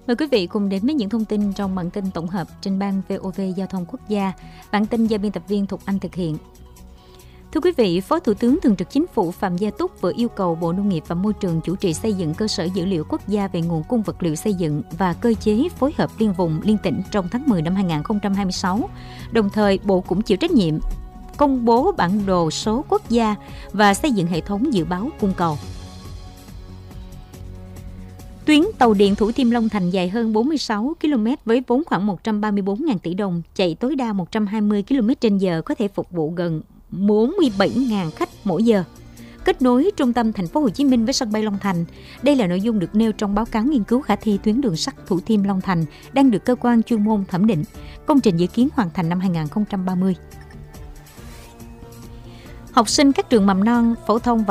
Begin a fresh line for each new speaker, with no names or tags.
Mời quý vị cùng đến với những thông tin trong bản tin tổng hợp trên ban VOV Giao thông Quốc gia. Bản tin do biên tập viên Thục Anh thực hiện. Thưa quý vị, Phó Thủ tướng Thường trực Chính phủ Phạm Gia Túc vừa yêu cầu Bộ Nông nghiệp và Môi trường chủ trì xây dựng cơ sở dữ liệu quốc gia về nguồn cung vật liệu xây dựng và cơ chế phối hợp liên vùng, liên tỉnh trong tháng 10 năm 2026. Đồng thời, Bộ cũng chịu trách nhiệm công bố bản đồ số quốc gia và xây dựng hệ thống dự báo cung cầu. Tuyến tàu điện Thủ Thiêm - Long Thành dài hơn 46 km với vốn khoảng 134.000 tỷ đồng, chạy tối đa 120 km/h có thể phục vụ gần 47.000 khách mỗi giờ. Kết nối trung tâm thành phố Hồ Chí Minh với sân bay Long Thành. Đây là nội dung được nêu trong báo cáo nghiên cứu khả thi tuyến đường sắt Thủ Thiêm - Long Thành đang được cơ quan chuyên môn thẩm định. Công trình dự kiến hoàn thành năm 2030. Học sinh các trường mầm non, phổ thông và